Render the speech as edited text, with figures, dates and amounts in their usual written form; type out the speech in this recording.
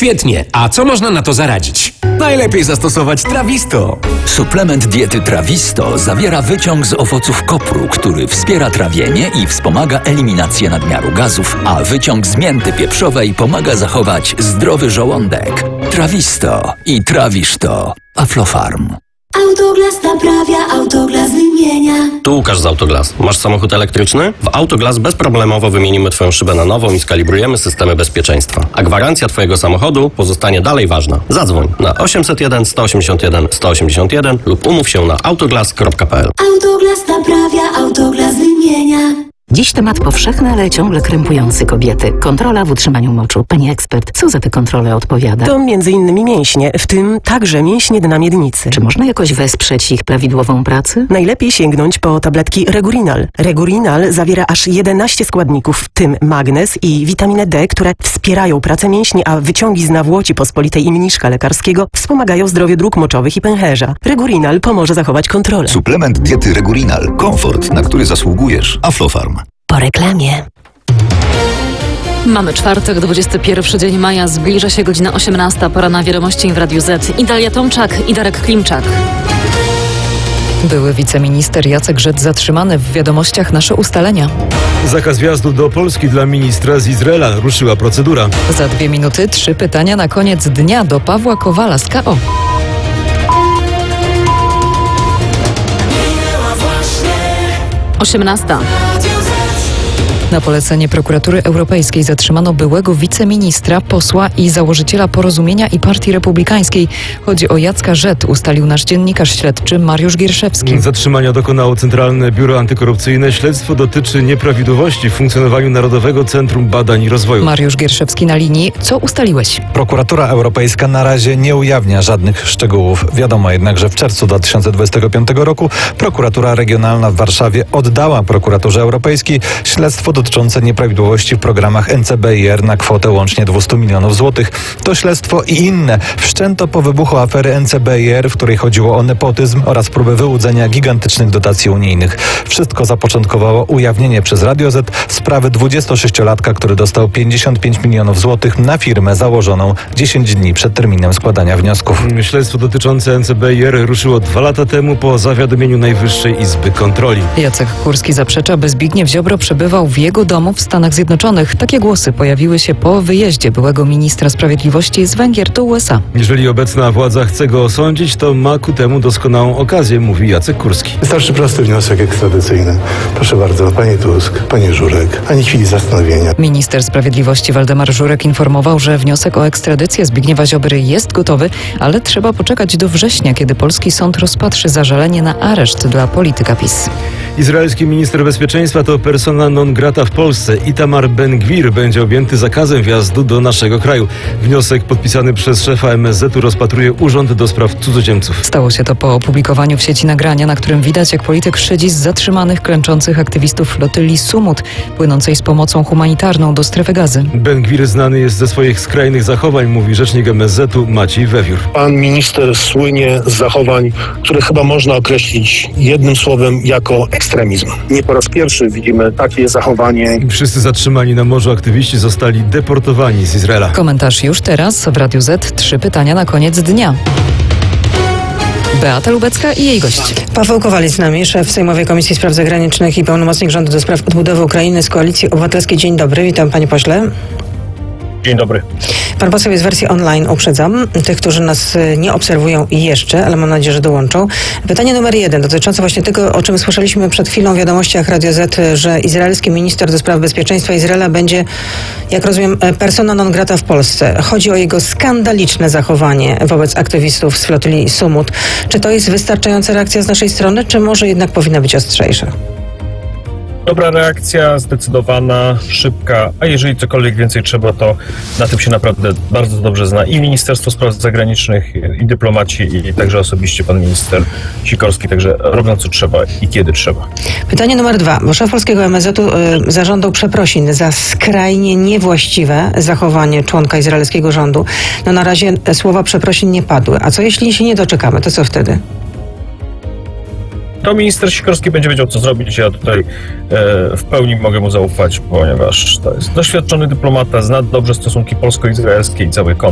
Świetnie, a co można na to zaradzić? Najlepiej zastosować Trawisto. Suplement diety Trawisto zawiera wyciąg z owoców kopru, który wspiera trawienie i wspomaga eliminację nadmiaru gazów, a wyciąg z mięty pieprzowej pomaga zachować zdrowy żołądek. Trawisto i trawisz to. Aflofarm. Autoglas naprawia, Autoglas wymienia. Tu Łukasz z Autoglas. Masz samochód elektryczny? W Autoglas bezproblemowo wymienimy Twoją szybę na nową i skalibrujemy systemy bezpieczeństwa. A gwarancja Twojego samochodu pozostanie dalej ważna. Zadzwoń na 801 181 181 lub umów się na autoglas.pl. Autoglas naprawia, Autoglas wymienia. Dziś temat powszechny, ale ciągle krępujący kobiety. Kontrola w utrzymaniu moczu. Pani ekspert, co za tę kontrolę odpowiada? To m.in. mięśnie, w tym także mięśnie dna miednicy. Czy można jakoś wesprzeć ich prawidłową pracę? Najlepiej sięgnąć po tabletki Regurinal. Regurinal zawiera aż 11 składników, w tym magnez i witaminę D, które wspierają pracę mięśni, a wyciągi z nawłoci pospolitej i mniszka lekarskiego wspomagają zdrowie dróg moczowych i pęcherza. Regurinal pomoże zachować kontrolę. Suplement diety Regurinal. Komfort, na który zasługujesz. Aflofarm. Po reklamie. Mamy czwartek, 21 dzień maja, zbliża się godzina 18, pora na wiadomości w Radiu Z. Idalia Tomczak i Darek Klimczak. Były wiceminister Jacek Rzet zatrzymany. W wiadomościach nasze ustalenia. Zakaz wjazdu do Polski dla ministra z Izraela. Ruszyła procedura. Za 2 minuty 3 pytania na koniec dnia do Pawła Kowala z KO. Osiemnasta. Na polecenie Prokuratury Europejskiej zatrzymano byłego wiceministra, posła i założyciela Porozumienia i Partii Republikańskiej. Chodzi o Jacka Rzet, ustalił nasz dziennikarz śledczy Mariusz Gierszewski. Zatrzymania dokonało Centralne Biuro Antykorupcyjne. Śledztwo dotyczy nieprawidłowości w funkcjonowaniu Narodowego Centrum Badań i Rozwoju. Mariusz Gierszewski na linii. Co ustaliłeś? Prokuratura Europejska na razie nie ujawnia żadnych szczegółów. Wiadomo jednak, że w czerwcu 2025 roku Prokuratura Regionalna w Warszawie oddała Prokuraturze Europejskiej śledztwo dotyczące nieprawidłowości w programach NCBIR na kwotę łącznie 200 milionów złotych. To śledztwo i inne wszczęto po wybuchu afery NCBIR, w której chodziło o nepotyzm oraz próbę wyłudzenia gigantycznych dotacji unijnych. Wszystko zapoczątkowało ujawnienie przez Radio Z sprawy 26-latka, który dostał 55 milionów złotych na firmę założoną 10 dni przed terminem składania wniosków. Śledztwo dotyczące NCBIR ruszyło 2 lata temu po zawiadomieniu Najwyższej Izby Kontroli. Jacek Kurski zaprzecza, by Zbigniew Ziobro przebywał w jego domu w Stanach Zjednoczonych. Takie głosy pojawiły się po wyjeździe byłego ministra sprawiedliwości z Węgier do USA. Jeżeli obecna władza chce go osądzić, to ma ku temu doskonałą okazję, mówi Jacek Kurski. Wystarczy prosty wniosek ekstradycyjny. Proszę bardzo, panie Tusk, panie Żurek, ani chwili zastanowienia. Minister sprawiedliwości Waldemar Żurek informował, że wniosek o ekstradycję Zbigniewa Ziobry jest gotowy, ale trzeba poczekać do września, kiedy polski sąd rozpatrzy zażalenie na areszt dla polityka PiS. Izraelski minister bezpieczeństwa to persona non grata w Polsce. Itamar Ben-Gwir będzie objęty zakazem wjazdu do naszego kraju. Wniosek podpisany przez szefa MSZ-u rozpatruje Urząd do Spraw Cudzoziemców. Stało się to po opublikowaniu w sieci nagrania, na którym widać, jak polityk szydzi z zatrzymanych, klęczących aktywistów flotyli Sumut, płynącej z pomocą humanitarną do strefy Gazy. Ben-Gwir znany jest ze swoich skrajnych zachowań, mówi rzecznik MSZ-u Maciej Wewiór. Pan minister słynie z zachowań, które chyba można określić jednym słowem jako ekstremizm. Nie po raz pierwszy widzimy takie zachowanie. Wszyscy zatrzymani na morzu aktywiści zostali deportowani z Izraela. Komentarz już teraz w Radiu Z. 3 pytania na koniec dnia. Beata Lubecka i jej gość. Paweł Kowal jest z nami, szef Sejmowej Komisji Spraw Zagranicznych i pełnomocnik rządu do spraw odbudowy Ukrainy z Koalicji Obywatelskiej. Dzień dobry, witam panie pośle. Dzień dobry. Pan poseł jest w wersji online, uprzedzam. Tych, którzy nas nie obserwują jeszcze, ale mam nadzieję, że dołączą. Pytanie numer 1, dotyczące właśnie tego, o czym słyszeliśmy przed chwilą w wiadomościach Radio Z, że izraelski minister do spraw bezpieczeństwa Izraela będzie, jak rozumiem, persona non grata w Polsce. Chodzi o jego skandaliczne zachowanie wobec aktywistów z flotyli Sumut. Czy to jest wystarczająca reakcja z naszej strony, czy może jednak powinna być ostrzejsza? Dobra reakcja, zdecydowana, szybka, a jeżeli cokolwiek więcej trzeba, to na tym się naprawdę bardzo dobrze zna i Ministerstwo Spraw Zagranicznych, i dyplomaci, i także osobiście pan minister Sikorski, także robią co trzeba i kiedy trzeba. Pytanie numer 2, bo szef polskiego MSZ-u zażądał przeprosin za skrajnie niewłaściwe zachowanie członka izraelskiego rządu. No na razie słowa przeprosin nie padły. A co jeśli się nie doczekamy, to co wtedy? To minister Sikorski będzie wiedział, co zrobić. Ja tutaj w pełni mogę mu zaufać, ponieważ to jest doświadczony dyplomata, zna dobrze stosunki polsko-izraelskie i cały kontekst.